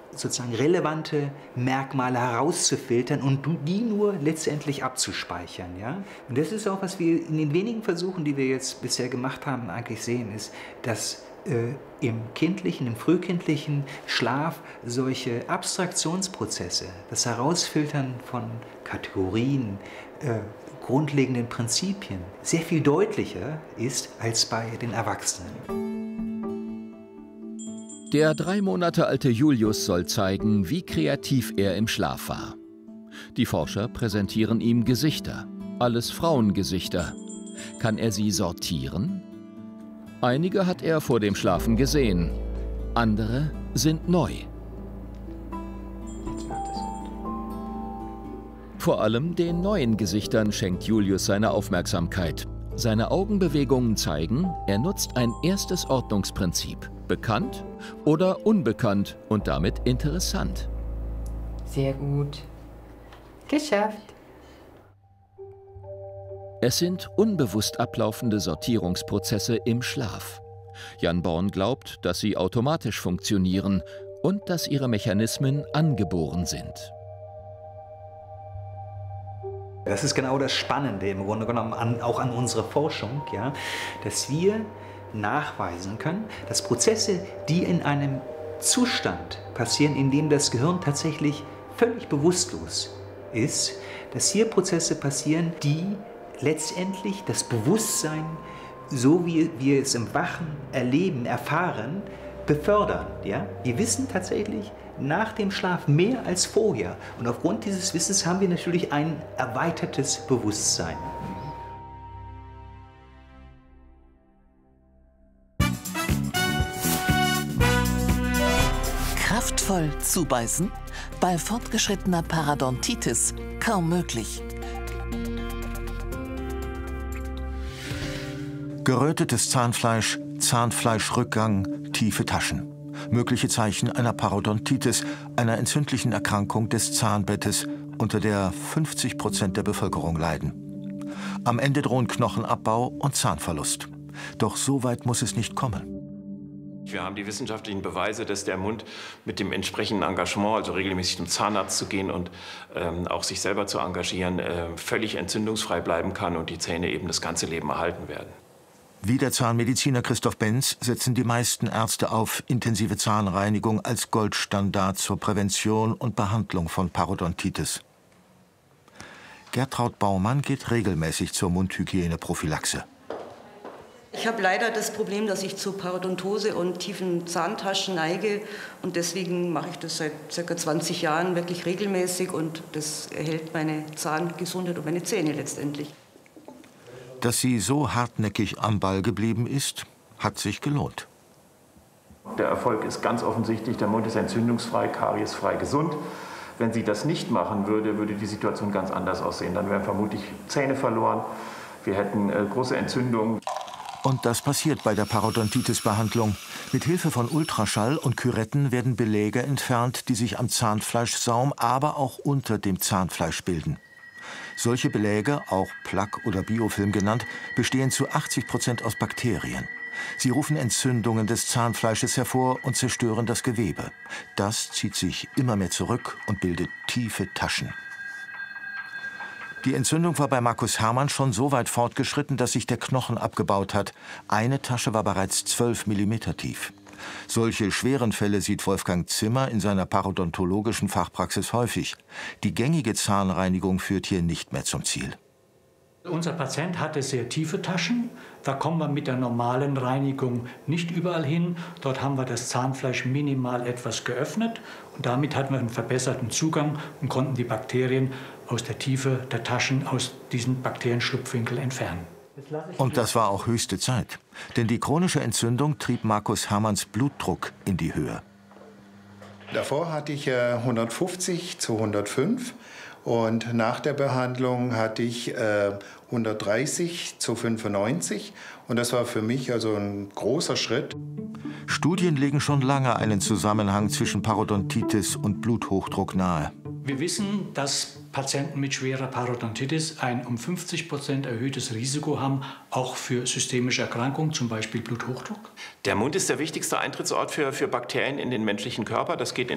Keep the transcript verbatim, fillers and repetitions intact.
sozusagen relevante Merkmale herauszufiltern und die nur letztendlich abzuspeichern. Ja? Und das ist auch, was wir in den wenigen Versuchen, die wir jetzt bisher gemacht haben, eigentlich sehen, ist, dass äh, im kindlichen, im frühkindlichen Schlaf solche Abstraktionsprozesse, das Herausfiltern von Kategorien, äh, grundlegenden Prinzipien, sehr viel deutlicher ist als bei den Erwachsenen. Der drei Monate alte Julius soll zeigen, wie kreativ er im Schlaf war. Die Forscher präsentieren ihm Gesichter, alles Frauengesichter. Kann er sie sortieren? Einige hat er vor dem Schlafen gesehen, andere sind neu. Vor allem den neuen Gesichtern schenkt Julius seine Aufmerksamkeit. Seine Augenbewegungen zeigen, er nutzt ein erstes Ordnungsprinzip. Bekannt oder unbekannt und damit interessant. Sehr gut. Geschafft. Es sind unbewusst ablaufende Sortierungsprozesse im Schlaf. Jan Born glaubt, dass sie automatisch funktionieren und dass ihre Mechanismen angeboren sind. Das ist genau das Spannende im Grunde genommen an, auch an unserer Forschung, ja, dass wir nachweisen können, dass Prozesse, die in einem Zustand passieren, in dem das Gehirn tatsächlich völlig bewusstlos ist, dass hier Prozesse passieren, die letztendlich das Bewusstsein, so wie wir es im Wachen erleben, erfahren, befördern. Ja? Wir wissen tatsächlich nach dem Schlaf mehr als vorher. Und aufgrund dieses Wissens haben wir natürlich ein erweitertes Bewusstsein. Kraftvoll zubeißen? Bei fortgeschrittener Parodontitis kaum möglich. Gerötetes Zahnfleisch, Zahnfleischrückgang, tiefe Taschen. Mögliche Zeichen einer Parodontitis, einer entzündlichen Erkrankung des Zahnbettes, unter der fünfzig Prozent der Bevölkerung leiden. Am Ende drohen Knochenabbau und Zahnverlust. Doch so weit muss es nicht kommen. Wir haben die wissenschaftlichen Beweise, dass der Mund mit dem entsprechenden Engagement, also regelmäßig zum Zahnarzt zu gehen und ähm, auch sich selber zu engagieren, äh, völlig entzündungsfrei bleiben kann und die Zähne eben das ganze Leben erhalten werden. Wie der Zahnmediziner Christoph Benz setzen die meisten Ärzte auf intensive Zahnreinigung als Goldstandard zur Prävention und Behandlung von Parodontitis. Gertraud Baumann geht regelmäßig zur Mundhygieneprophylaxe. Ich habe leider das Problem, dass ich zu Parodontose und tiefen Zahntaschen neige. Und deswegen mache ich das seit ca. zwanzig Jahren wirklich regelmäßig. Und das erhält meine Zahngesundheit und meine Zähne letztendlich. Dass sie so hartnäckig am Ball geblieben ist, hat sich gelohnt. Der Erfolg ist ganz offensichtlich, der Mund ist entzündungsfrei, kariesfrei, gesund. Wenn sie das nicht machen würde, würde die Situation ganz anders aussehen. Dann wären vermutlich Zähne verloren, wir hätten äh, große Entzündungen. Und das passiert bei der Parodontitis-Behandlung. Mit Hilfe von Ultraschall und Küretten werden Beläge entfernt, die sich am Zahnfleischsaum, aber auch unter dem Zahnfleisch bilden. Solche Beläge, auch Plaque oder Biofilm genannt, bestehen zu achtzig Prozent aus Bakterien. Sie rufen Entzündungen des Zahnfleisches hervor und zerstören das Gewebe. Das zieht sich immer mehr zurück und bildet tiefe Taschen. Die Entzündung war bei Markus Hermann schon so weit fortgeschritten, dass sich der Knochen abgebaut hat. Eine Tasche war bereits zwölf Millimeter tief. Solche schweren Fälle sieht Wolfgang Zimmer in seiner parodontologischen Fachpraxis häufig. Die gängige Zahnreinigung führt hier nicht mehr zum Ziel. Unser Patient hatte sehr tiefe Taschen. Da kommen wir mit der normalen Reinigung nicht überall hin. Dort haben wir das Zahnfleisch minimal etwas geöffnet. Und damit hatten wir einen verbesserten Zugang und konnten die Bakterien aus der Tiefe der Taschen, aus diesen Bakterienschlupfwinkel entfernen. Und das war auch höchste Zeit. Denn die chronische Entzündung trieb Markus Hermanns Blutdruck in die Höhe. Davor hatte ich äh, hundertfünfzig zu hundertfünf. Und nach der Behandlung hatte ich äh, hundertdreißig zu fünfundneunzig. Und das war für mich also ein großer Schritt. Studien legen schon lange einen Zusammenhang zwischen Parodontitis und Bluthochdruck nahe. Wir wissen, dass Patienten mit schwerer Parodontitis ein um fünfzig Prozent erhöhtes Risiko haben, auch für systemische Erkrankungen, zum Beispiel Bluthochdruck. Der Mund ist der wichtigste Eintrittsort für, für Bakterien in den menschlichen Körper. Das geht in